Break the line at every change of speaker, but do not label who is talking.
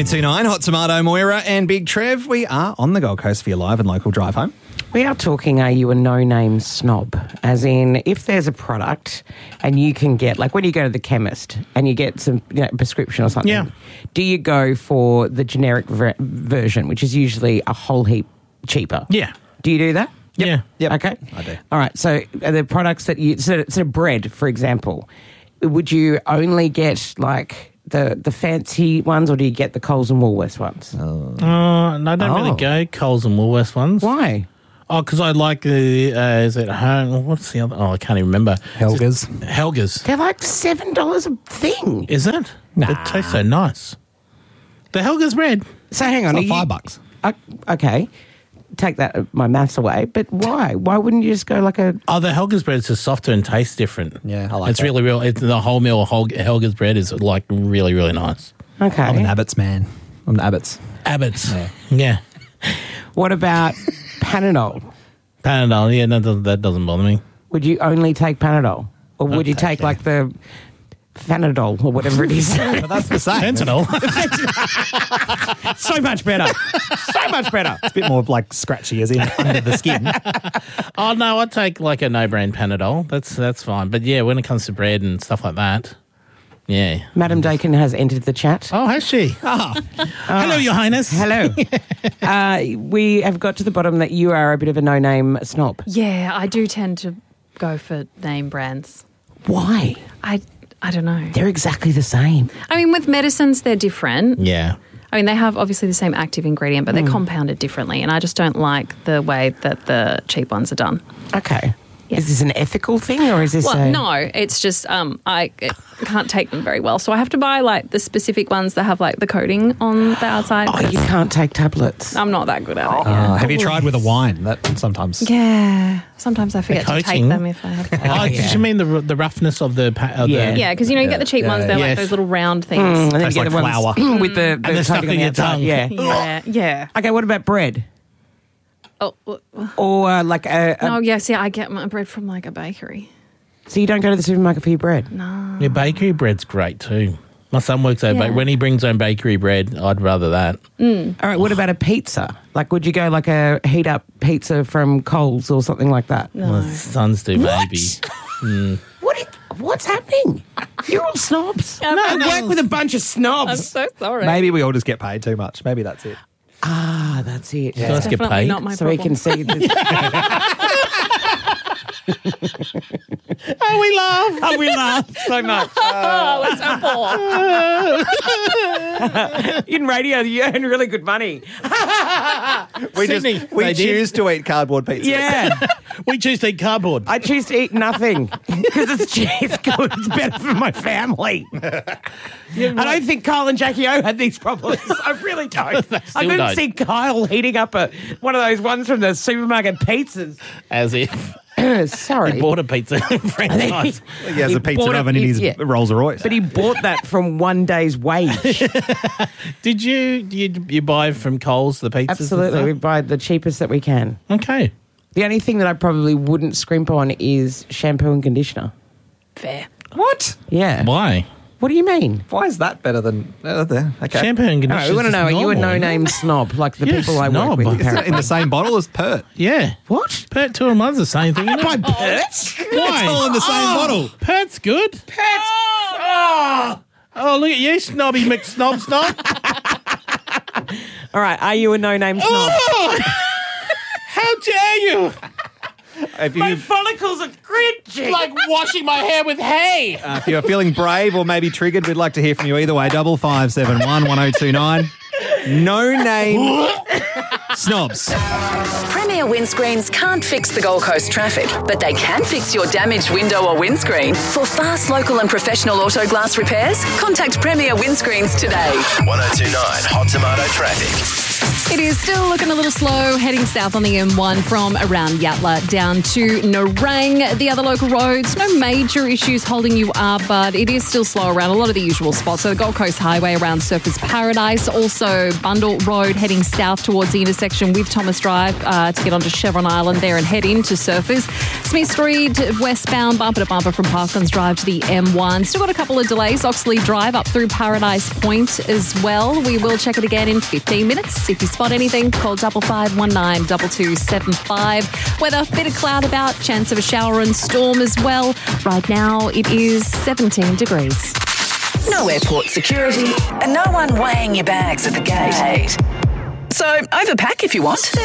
1029, Hot Tomato, Moira and Big Trev. We are on the Gold Coast for your live and local drive home.
We are talking, are you a no-name snob? As in, if there's a product and you can get, like when you go to the chemist and you get some prescription or something, do you go for the generic version, which is usually a whole heap cheaper?
Yeah.
Do you do that?
Yep.
Yep.
Okay.
I do.
All right. So are the products that you, so bread, for example, would you only get like the fancy ones or do you get the Coles and Woolworths ones?
No, I don't really go Coles and Woolworths ones.
Why?
Oh, because I like the, is it home? What's the other? Oh, I can't even remember.
Helga's.
Helga's.
They're like $7 a thing.
Is it?
Nah.
It tastes so nice. The Helga's bread.
So hang on.
It's like $5.
Okay. Take that my maths away, but why? Why wouldn't you just go like a...
Oh, the Helga's bread is just softer and tastes different.
Yeah, I like
it's
that.
really real. The whole meal Helga's bread is like really, really nice.
Okay.
I'm an Abbott's man. I'm an Abbott's.
Abbott's.
Yeah.
Yeah.
What about Panadol?
Panadol, yeah, that doesn't bother me.
Would you only take Panadol? Or would you take like the Fanadol or whatever it is?
But that's the same.
Fentanyl.
So much better. So much better.
It's a bit more like scratchy as in under the skin.
Oh, no, I'd take like a no-brand Panadol. That's fine. But yeah, when it comes to bread and stuff like that, yeah.
Madam Dakin has entered the chat.
Oh, has she? Hello, Your Highness.
Hello. We have got to the bottom that you are a bit of a no-name snob.
Yeah, I do tend to go for name brands.
Why?
I don't know.
They're exactly the same.
I mean, with medicines, they're different.
Yeah.
I mean, they have obviously the same active ingredient, but they're compounded differently. And I just don't like the way that the cheap ones are done.
Okay.
Yeah.
Is this an ethical thing or is this
Well, no, it's just I can't take them very well. So I have to buy like the specific ones that have like the coating on the outside.
Oh, you can't take tablets.
I'm not that good at it. Yeah.
Have you tried with a wine? That sometimes.
Yeah. Sometimes I forget to take
coating?
them if I have to.
Oh, did you mean the roughness of the...
Yeah.
Yeah, because, you know, you get the cheap ones. They're
Yes.
like those little round things.
And then
Tastes
you get
like
the ones
flour.
with the
they're stuck
coating on
in
the
your
outside.
tongue.
Yeah.
Yeah, yeah.
Okay, what about bread?
Oh,
Or like a...
no, yeah, see, I get my bread from like a bakery.
So you don't go to the supermarket for your bread?
No.
Yeah, bakery bread's great too. My son works at when he brings home bakery bread, I'd rather that.
All right, what about a pizza? Like, would you go like a heat-up pizza from Coles or something like that?
No.
My sons do, maybe.
What's happening? You're all snobs.
No,
I work with a bunch of
I'm
snobs.
so sorry.
Maybe we all just get paid too much. Maybe that's it.
Ah, that's it.
So let's get
Definitely
paid.
not my
So we
problem.
can see this.
Oh, we laugh.
Oh, we laugh so much.
Oh, we're so poor.
In radio, you earn really good money.
We
Sydney,
we
they did.
choose to eat cardboard pizza.
Yeah.
We choose to eat cardboard.
I choose to eat nothing because it's cheap. It's good. It's better for my family. I don't think Kyle and Jackie O had these problems. I really don't. I couldn't
don't.
see Kyle heating up one of those ones from the supermarket pizzas.
As if
Sorry.
he bought a pizza franchise.
He has a pizza
bought
oven in his Rolls Royce.
But he bought that from one day's wage.
Did you buy from Coles the pizzas?
Absolutely. We
And
buy the cheapest that we can.
stuff? Okay.
The only thing that I probably wouldn't scrimp on is shampoo and conditioner.
Fair.
What?
Yeah.
Why?
What do you mean?
Why is that better than there? Okay.
Shampoo and
No,
conditioner.
we want to know, are you a no-name snob like the
You're a
people I work
snob.
with?
Isn't it
Apparently.
in the same bottle as Pert?
Yeah.
What?
Pert 2 and 1's the same thing. Isn't it?
By Perts?
Why?
all in the same bottle.
Pert's good. Oh, look at you, snobby McSnob snob.
All right, are you a no-name snob?
Oh, how dare you?
If, you,
follicles are cringing.
Like washing my hair with hay.
if you're feeling brave or maybe triggered, we'd like to hear from you either way. 5571 1029. No name snobs.
Premier Windscreens can't fix the Gold Coast traffic, but they can fix your damaged window or windscreen. For fast, local and professional auto glass repairs, contact Premier Windscreens today.
1029 Hot Tomato Traffic.
It is still looking a little slow heading south on the M1 from around Yatala down to Nerang. The other local roads, no major issues holding you up, but it is still slow around a lot of the usual spots. So the Gold Coast Highway around Surfers Paradise, also Bundle Road heading south towards the intersection with Thomas Drive to get onto Chevron Island there and head into Surfers. Smith Street westbound bumper to bumper from Parklands Drive to the M1. Still got a couple of delays. Oxley Drive up through Paradise Point as well. We will check it again in 15 minutes. If you spot anything, call 5519 2275. Weather, bit of cloud about, chance of a shower and storm as well. Right now it is 17 degrees.
No airport security and no one weighing your bags at the gate. So overpack if you want.